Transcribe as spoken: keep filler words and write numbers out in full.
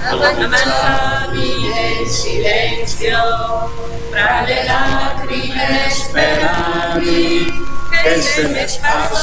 Amabile silenzio, fra le lacrime speravi che se ne spazio